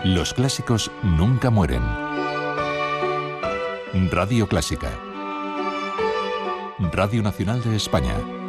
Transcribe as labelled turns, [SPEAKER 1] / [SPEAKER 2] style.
[SPEAKER 1] Los clásicos nunca mueren. Radio Clásica. Radio Nacional de España.